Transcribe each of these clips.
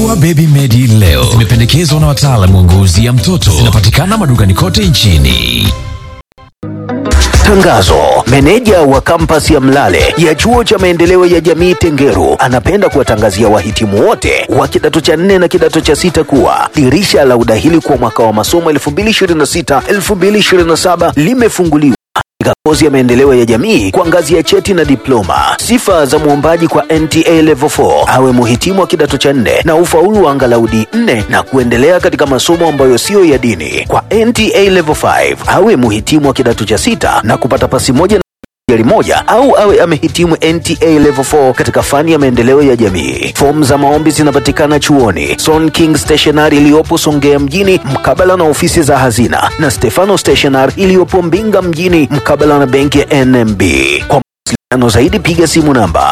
Dawa Baby Medi leo zimependekezwa na wataalamu wa ngozi ya mtoto. Zinapatikana madukani kote nchini. Tangazo. Meneja wa kampasi ya Mlale ya chuo cha maendeleo ya jamii Tengeru anapenda kuwatangazia wahitimu wote wa kidato cha 4 na kidato cha 6 kuwa dirisha la udahili kwa mwaka wa masomo 2026-2027 limefunguliwa. Kozi ya maendeleo ya jamii kwa ngazi ya cheti na diploma. Sifa za muombaji kwa NTA Level 4: awe muhitimu wa kidato cha 4 na ufaulu wa angalau D4 na kuendelea katika masomo ambayo sio ya dini. Kwa NTA Level 5 awe muhitimu wa kidato cha 6 na kupata pasi moja na gari moja, au awe amehitimu NTA Level 4 katika fani ya maendeleo ya jamii. Fomu za maombi zinapatikana chuoni Son King Stationery iliyopo Songea mjini mkabala na ofisi za hazina, na Stefano Stationery iliyopo Mbinga mjini mkabala na benki ya NMB. Kwa mawasiliano zaidi piga simu namba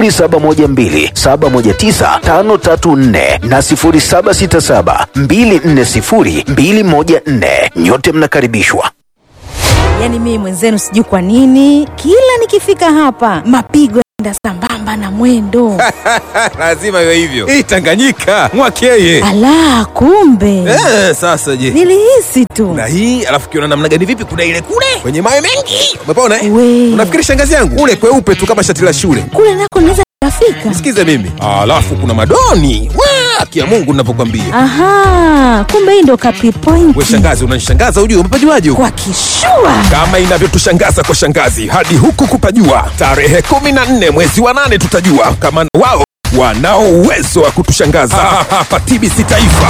0712719534 na 0767240214. Nyote mnakaribishwa. Yaani mimi mwenzenu sijui kwa nini kila nikifika hapa mapigo yanaenda sambamba na mwendo. Lazima iwe hivyo. Hii Tanganyika mwakeye. Ala, kumbe. Sasa je. Nilihisi tu. Na hii alafu kiona namna gani vipi kuna ile kule kwenye mawe mengi. Umepona We. Unafikiri shangazi yangu ule kweupe tu kama shati la shule. Kule nako naweza kufika. Sikiza mimi. Alafu kuna madoni. Kia Mungu ninapokuambia. Aha, kumbe hii ndo kapi point. Wewe shangazi unanishangaza ujue umepajuaje huko? Kwa kishua. Kama inavyotushangaza kwa shangazi hadi huku kupajua. Tarehe 14 mwezi wa 8 tutajua kama wao wanao uwezo wa kutushangaza hapa TBC Taifa.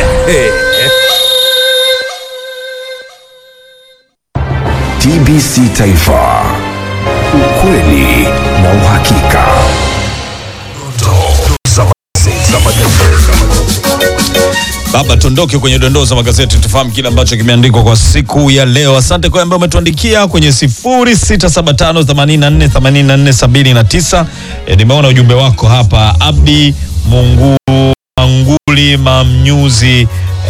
TBC Taifa. Ukweli na uhakika. Baba, tuondoke kwenye dondoo za magazeti tufahamu kile ambacho kimeandikwa kwa siku ya leo. Asante kwa ambao umetuandikia kwenye 0675848479. Nimeona ujumbe wako hapa. Abdi Manguli Mamnyuzi,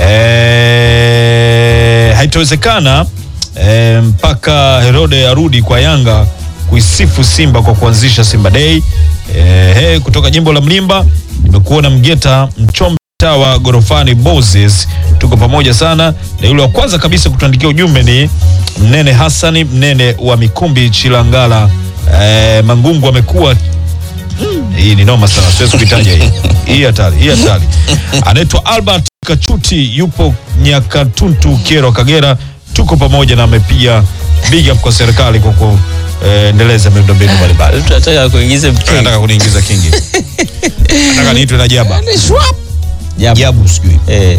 haitowezekana mpaka Herode arudi kwa Yanga kuisifu Simba kwa kuanzisha Simba Day. Kutoka jimbo la Mlimba nimekuona Mgeta Mchombe wa Gorofani Boses, tuko pamoja sana. Na yule wa kwanza kabisa kutuandikia ujumbe ni Mnene Hassani Mnene wa Mikumbi Chilangala. Mangungu amekuwa hii ni noma sana, siwezi kuitaja hii. Hii hatari. Anaitwa Albert Kachuti, yupo Nyakatuntu Kero Kagera, tuko pamoja na amepiga big up kwa serikali kwa kuendeleza miundombinu mbalimbali. Tunataka kuingiza kingi. Nataka kuniingiza kingi. Nataka niitwe na jaba. Jabu sijui.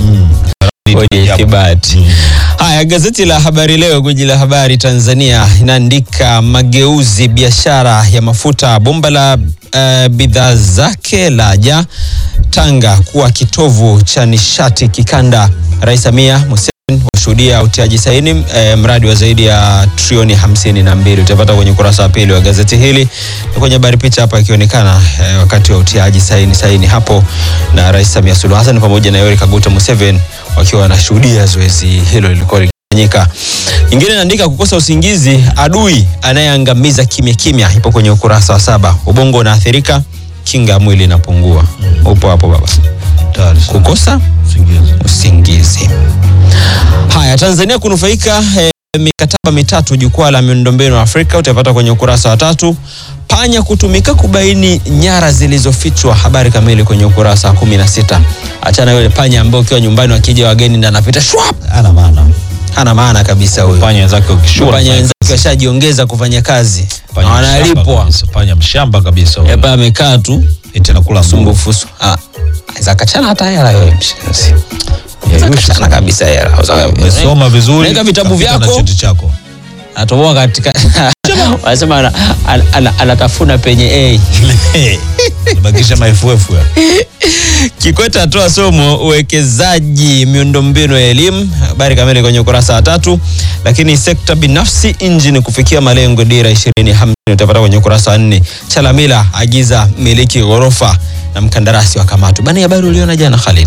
Kibati. Haya, gazeti la Habari Leo, gwiji la habari Tanzania, inaandika mageuzi biashara ya mafuta, bomba la bidhaa zake laja Tanga kuwa kitovu cha nishati kikanda. Rais Samia Museveni washuhudia utiaji saini mradi wa zaidi ya trilioni 52. Utapata kwenye ukurasa wa pili wa gazeti hili. Kwenye habari picha hapa ikionekana wakati wa utiaji saini hapo na Rais Samia Suluhu Hassan pamoja na Yoweri Kaguta Museveni wakiwa wanashuhudia zoezi hilo lilikuwa likifanyika. Nyingine inaandika kukosa usingizi adui anayeangamiza kimya. Ipo kwenye ukurasa wa 7. Ubongo unaathirika, kinga mwili inapungua. Upo hapo baba. Kukosa usingizi. Haya, Tanzania kunufaika mikataba mitatu jukwaa la miundombinu Afrika, utapata kwenye ukurasa wa 3. Panya kutumika kubaini nyara zilizofichwa, habari kamili kwenye ukurasa wa 16. Achana yule panya ambaye ukiwa nyumbani wakija wageni na anapita shwap, hana maana kabisa huyo. Panya wenzake ukishua, panya wenzake washajiongeza kufanya kazi, wanalipwa. Panya mshamba kabisa huyo. Hapa amekaa tu eti anakula sumbufusu. Zakachana hata hela wewe mshenzi. Zakachana kabisa hela. Umesoma vizuri. Weka vitabu vyako. Cheti chako. Atoboa katika wanasema anatafuna penye Bakisha mafuefu. Kikwete atoa somo uwekezaji miundombinu ya elimu, habari kamili kwenye ukurasa wa 3. Lakini sekta binafsi injini kufikia malengo dira 2050, utapata kwenye ukurasa wa 4. Chalamila agiza miliki ghorofa na mkandarasi wa Kamatu. Bani habari uliona jana Khalid?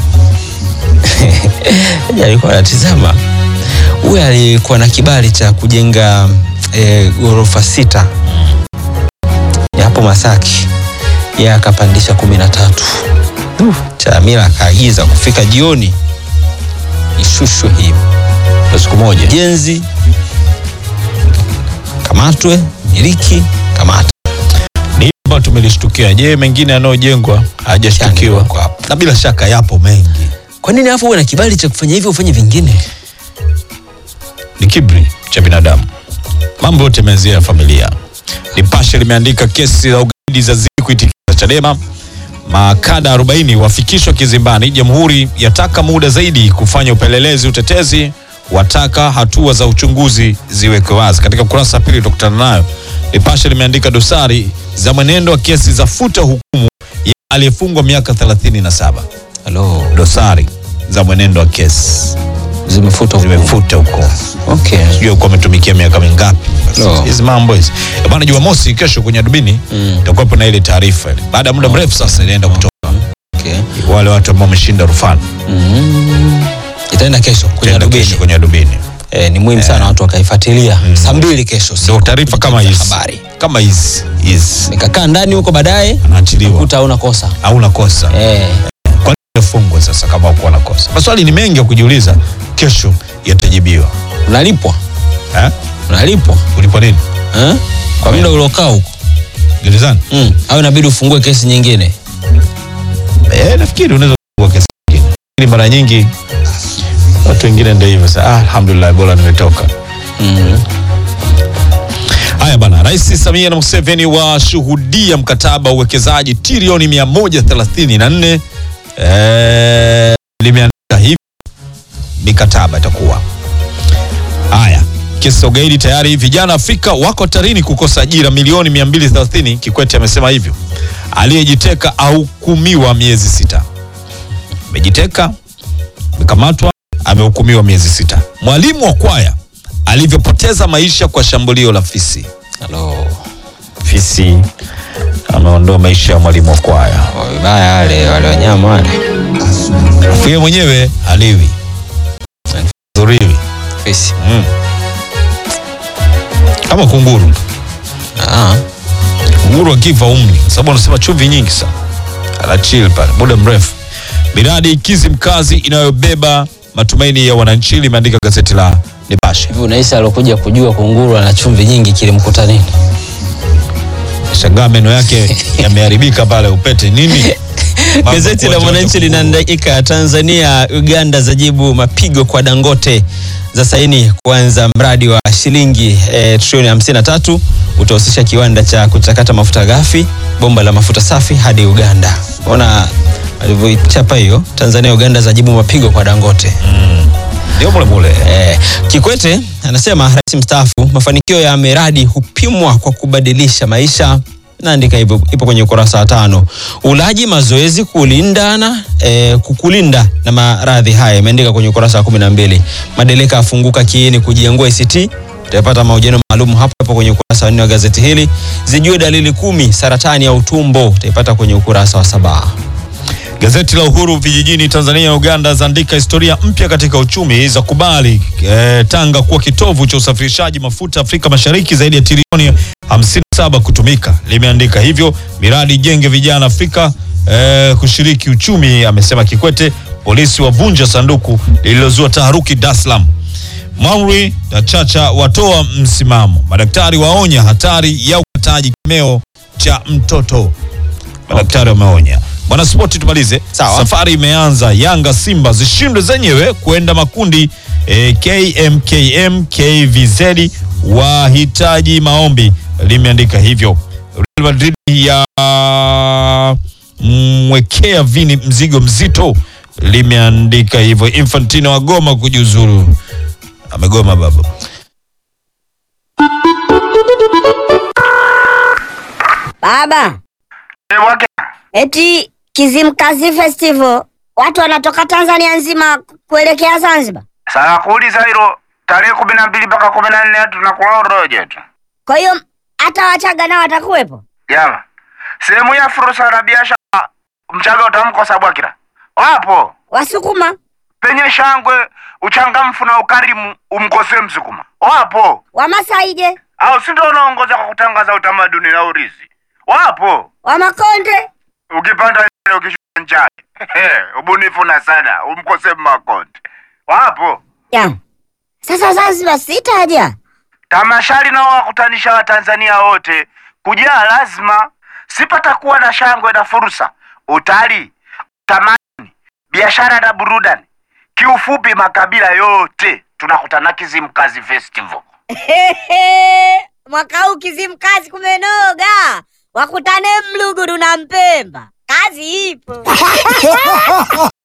Alikuwa anatizama. Huyu alikuwa na kibali cha kujenga ghorofa 6 ya hapo Masaki. Yeye akapandisha 13. Chalamila akaagiza kufika jioni ishushwe hii siku moja, jenzi kamatwe, miliki kamata. Ni hapa tumelishtukia. Je, mengine yanayojengwa hajashtukiwa? Na bila shaka yapo mengi. Kwa nini afu uwe na kibali cha kufanya hivyo ufanye vingine? Ni kiburi cha binadamu. Mambo yote yameanzia familia. Nipashe limeandika kesi za ugaidi za zidi kuitikisa Chadema. Makada 40 wafikishwa kizimbani. Jamhuri yataka muda zaidi kufanya upelelezi. Utetezi wataka hatua za uchunguzi ziwekwe wazi. Katika ukurasa wa pili tutakutana nayo. Nipashe limeandika dosari za mwenendo wa kesi za futa hukumu ya aliyefungwa miaka 37. Hello. Dosari za mwenendo wa kesi Zimefuta huko. Okay. Sijui kwa umetumikia miaka mingapi. No. Hizi mambo hizi. Bwana, Jumamosi kesho kwenye Adubini tutakuwa na ile taarifa ile. Baada ya muda mrefu sasa inaenda kutoka. Okay. Wale watu ambao wameshinda rufani. Itaenda kesho kwenye Adubini. Ni muhimu sana watu wakaifuatilia. Saa 2 kesho. Ndio taarifa kama hizi. Kama hizi. Nikakaa ndani huko baadaye anaachiliwa. Kuta hauna kosa. Hauna kosa. Kwa nini fungwa sasa kama uko na kosa? Maswali ni mengi ya kujiuliza. Kesho yatajibiwa. Unalipwa? Unalipwa? Ulipwa nini? Kwa muda uliokaa huko gerezani? Au inabidi ufungue kesi nyingine? Nafikiri unaweza kufungua kesi nyingine. Ili mara nyingi watu wengine ndio hivyo sasa. Alhamdulillah bora nimetoka. Haya bana, Rais Samia na Museveni washuhudia mkataba wa uwekezaji trilioni 134. Limeandika hivi mikataba itakuwa. Haya, kesi ugaidi tayari, vijana Afrika wako tarini kukosa ajira milioni 230. Kikwete amesema hivyo. Aliyejiteka ahukumiwa miezi 6. Amejiteka, amekamatwa, amehukumiwa miezi 6. Mwalimu wa kwaya alivyopoteza maisha kwa shambulio la fisi. Hello. Fisi ameondoa maisha ya mwalimu wa kwaya. Vibaya wale wanyama wale. Yeye mwenyewe aliwi. Zuriwi. Fisi. Kama kunguru. Kunguru akifa umri. Sababu anasema chumvi nyingi sana. Ala chill pale muda mrefu. Miradi Kizimkazi inayobeba matumaini ya wananchi, limeandika gazeti la Nipashe. Hivi unahisi alokuja kujua kunguru ana chumvi nyingi kilimkuta nini? Shangaa meno yake yameharibika pale upete nini? Gazeti la Mwananchi linaandika Tanzania Uganda zajibu mapigo kwa Dangote, za saini kuanza mradi wa shilingi trilioni 53 utahusisha kiwanda cha kuchakata mafuta ghafi, bomba la mafuta safi hadi Uganda. Ona alivyoichapa hiyo. Tanzania Uganda zajibu mapigo kwa Dangote. Ndio mole. Kikwete anasema rais mstaafu, mafanikio ya miradi hupimwa kwa kubadilisha maisha. Naandika hivyo, ipo kwenye ukurasa wa 5. Ulaji mazoezi kukulinda na maradhi haya, imeandika kwenye ukurasa wa 12. Madeleka afunguka kiini kujiengua ICT. Utapata mahojiano maalum hapo kwenye ukurasa wa 4 wa gazeti hili. Zijue dalili 10 saratani ya utumbo, utaipata kwenye ukurasa wa 7. Gazeti la Uhuru, vijijini Tanzania na Uganda zaandika historia mpya katika uchumi, za kubali Tanga kuwa kitovu cha usafirishaji mafuta Afrika Mashariki, zaidi ya trilioni 57 kutumika. Limeandika hivyo. Miradi jenge vijana Afrika kushiriki uchumi, amesema Kikwete. Polisi wavunja sanduku lililozua taharuki Dar es Salaam. Mauri na Chacha watoa msimamo. Madaktari waonya hatari ya ukataji kimeo cha mtoto. Madaktari wameonya. Bwana spoti tumalize. Sawa. Safari imeanza, Yanga Simba zishindwe zenyewe kwenda makundi. KMKM KVZ wahitaji maombi, limeandika hivyo. Real Madrid ya mwekea Vini mzigo mzito, limeandika hivyo. Infantino agoma kujiuzuru. Amegoma baba. Baba. Eti Kizimkazi Festival watu wanatoka Tanzania nzima kuelekea Zanzibar. Sasa kuuliza hilo, tarehe 12 mpaka 14 tunakuwa roje tu. Kwa hiyo hata Wachaga nao watakuwepo? Jama. Sehemu ya fursa na biashara Mchaga utamkosa Bwakira. Wapo. Wasukuma penye shangwe, uchangamfu na ukarimu umkose Msukuma. Wapo. Wamasai je? Au si ndio unaongoza kwa kutangaza utamaduni na urithi? Wapo. Wamakonde? ukipanda ukishuka njani. Ubunifu na sana, umkose Makonde. Wapo. Ya. Sasa Zanzibar sitaja. Tamashari nao wakutanisha Watanzania wote. Kujaa lazima. Sipatakuwa na shangwe na fursa. Utalii, tamaduni, biashara na burudani. Kiufupi makabila yote tunakutana Kizimkazi Festival. Mwaka huu Kizimkazi kumenoga. Wakutane Mluguru na Mpemba. Kazi ipo.